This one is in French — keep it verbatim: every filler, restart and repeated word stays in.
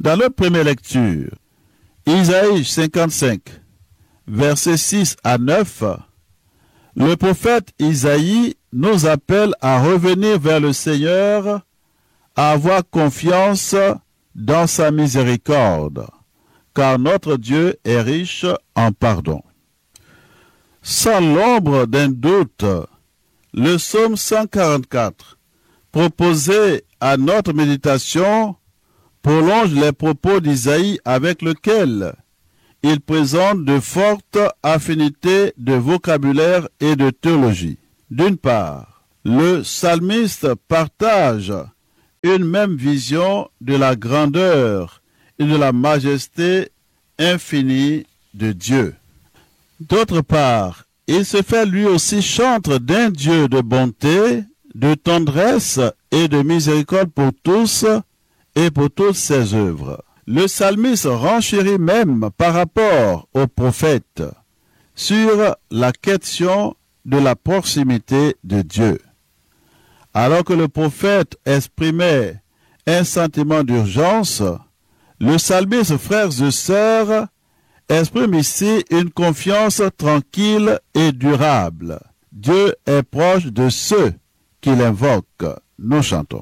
Dans notre première lecture, Isaïe cinquante-cinq, versets six à neuf, le prophète Isaïe nous appelle à revenir vers le Seigneur, à avoir confiance dans sa miséricorde, car notre Dieu est riche en pardon. Sans l'ombre d'un doute, le psaume cent quarante-quatre, proposé à notre méditation, prolonge les propos d'Isaïe avec lequel il présente de fortes affinités de vocabulaire et de théologie. D'une part, le psalmiste partage une même vision de la grandeur et de la majesté infinie de Dieu. D'autre part, il se fait lui aussi chantre d'un Dieu de bonté, de tendresse et de miséricorde pour tous et pour toutes ses œuvres. Le psalmiste renchérit même par rapport au prophète sur la question de la proximité de Dieu. Alors que le prophète exprimait un sentiment d'urgence, le psalmiste, frères et sœurs, exprime ici une confiance tranquille et durable. Dieu est proche de ceux qui l'invoquent. Nous chantons.